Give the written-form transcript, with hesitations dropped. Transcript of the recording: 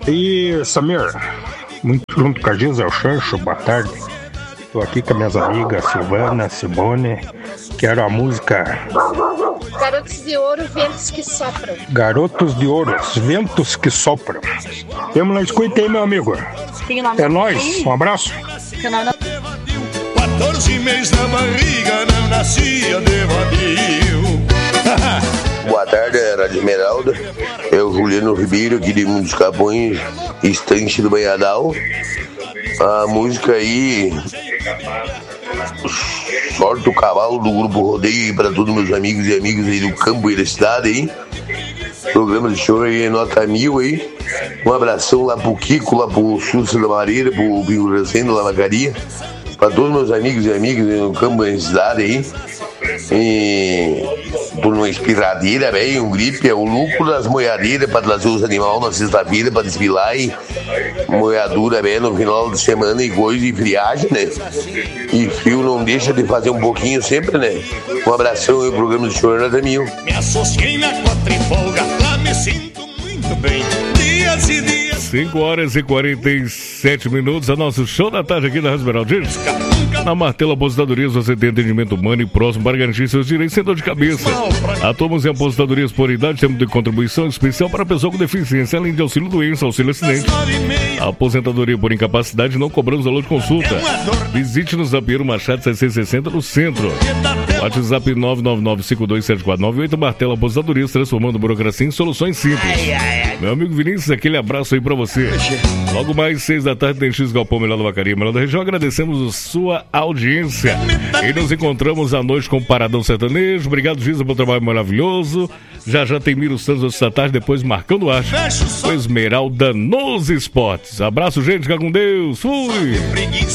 E Samir, muito junto com a Gisele Chancho, boa tarde. Estou aqui com minhas amigas Silvana, Simone. Quero a música Garotos de Ouro, Ventos que Sopram. Garotos de Ouro, Ventos que Sopram. Temos na escuta aí, meu amigo. É nóis, um abraço. 14 meses na barriga, não nascia de vadio. Boa tarde, Rádio Esmeralda. Eu, Juliano Ribeiro, aqui de Mundo dos Capões, Estante do Banhadal. A música aí, Sorte o Cavalo do Grupo Rodeio, para todos meus amigos e amigas aí do campo e da cidade aí. Programa do show aí, nota 1000 aí. Um abração lá pro Kiko, lá pro Xuxa da Mareira, pro Bingo Racendo, lá na Vacaria. Para todos meus amigos e amigas aí no campo e da cidade aí. E por uma espirradeira, velho, um gripe, é o lucro das moiadeiras para trazer os animais na sexta-feira para desfilar e moiadura, velho, no final de semana e coisa e friagem, né? E frio não deixa de fazer um pouquinho sempre, né? Um abração aí, o programa do senhor Nada Mil. Me associei na quadrifolga, lá me sinto muito bem. Dias e dias. 5h47, é nosso show da tarde aqui na Rádio Esmeralda. Na Martelo Aposentadorias você tem atendimento humano e próximo para garantir seus direitos sem dor de cabeça. Atuamos em aposentadorias por idade, temos de contribuição especial para pessoa com deficiência, além de auxílio doença, auxílio acidente. A aposentadoria por incapacidade não cobramos valor de consulta. Visite-nos na Pinheiro Machado 660 no centro. WhatsApp 999527498. Martelo Aposentadorias, transformando burocracia em soluções simples. Meu amigo Vinícius, aquele abraço aí pra você. Logo mais 6 da tarde tem X Galpão, melhor da Vacaria, melhor da região. Agradecemos a sua audiência e nos encontramos à noite com o Paradão Sertanejo. Obrigado, Giza, pelo trabalho maravilhoso. Já tem Miro Santos esta tarde, depois Marcando Arte com Esmeralda nos esportes. Abraço, gente, fica com Deus. Fui!